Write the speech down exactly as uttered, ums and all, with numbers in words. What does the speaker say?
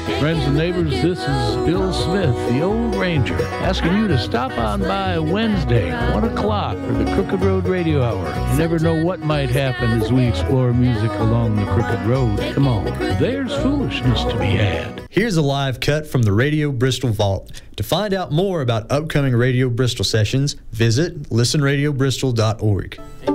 Friends and neighbors, this is Bill Smith, the Old Ranger, asking you to stop on by Wednesday, one o'clock, for the Crooked Road Radio Hour. You never know what might happen as we explore music along the Crooked Road. Come on, there's foolishness to be had. Here's a live cut from the Radio Bristol Vault. To find out more about upcoming Radio Bristol sessions, visit listen radio bristol dot org.